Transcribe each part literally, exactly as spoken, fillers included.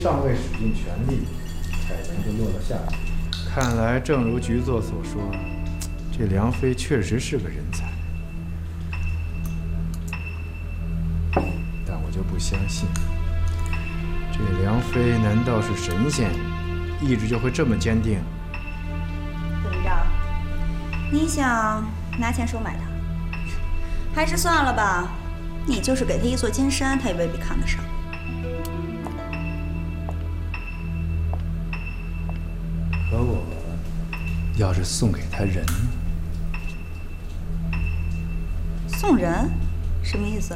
尚未使尽全力，彩铃就落了下来。看来，正如局座所说，这梁飞确实是个人才。但我就不相信，这梁飞难道是神仙，意志就会这么坚定？ 怎么着？你想拿钱收买他？还是算了吧，你就是给他一座金山，他也未必看得上。 可我要是送给他人， 送人，什么意思？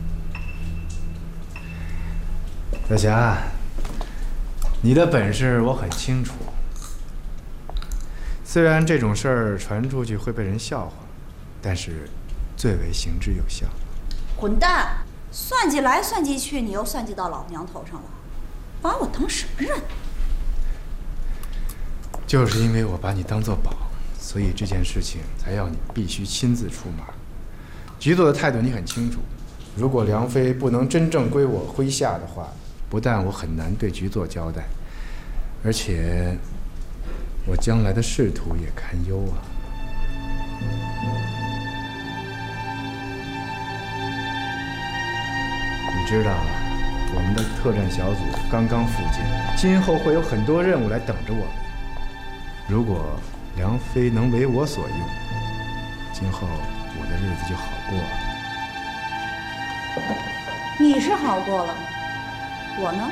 小霞，你的本事我很清楚。虽然这种事儿传出去会被人笑话，但是最为行之有效。 混蛋！算计来算计去，你又算计到老娘头上了，把我当什么人？ 就是因为我把你当作宝，所以这件事情才要你必须亲自出马。局座的态度你很清楚，如果梁飞不能真正归我麾下的话，不但我很难对局座交代，而且我将来的仕途也堪忧啊。你知道啊，我们的特战小组刚刚复建，今后会有很多任务来等着我们。 如果梁飞能为我所用，今后我的日子就好过了。 你是好过了，我呢？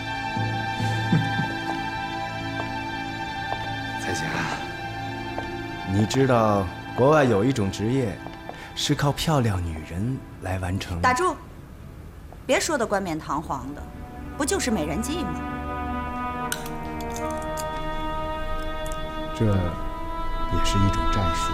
彩霞，你知道国外有一种职业，是靠漂亮女人来完成。 打住！别说的冠冕堂皇的，不就是美人计吗？ 这也是一种战术。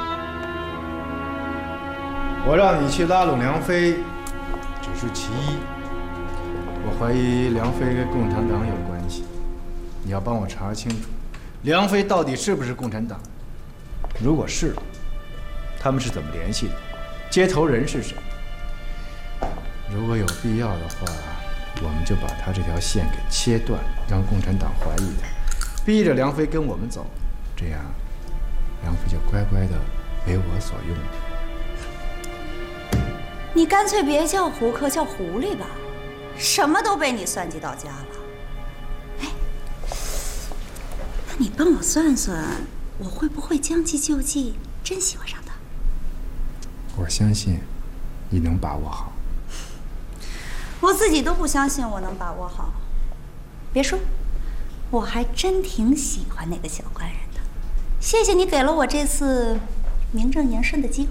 我让你去拉拢梁飞，只是其一。我怀疑梁飞跟共产党有关系，你要帮我查清楚，梁飞到底是不是共产党？如果是，他们是怎么联系的？接头人是谁？如果有必要的话，我们就把他这条线给切断，让共产党怀疑他，逼着梁飞跟我们走。 这样，梁飞就乖乖的为我所用。 你干脆别叫胡克，叫狐狸吧，什么都被你算计到家了。哎，那你帮我算算，我会不会将计就计，真喜欢上他？ 我相信你能把握好。 我自己都不相信我能把握好。别说，我还真挺喜欢那个小官人。 谢谢你给了我这次名正言顺的机会。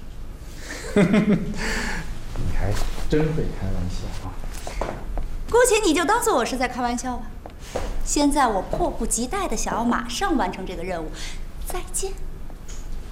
你还真会开玩笑啊！ 姑且你就当做我是在开玩笑吧。现在我迫不及待的想要马上完成这个任务。再见。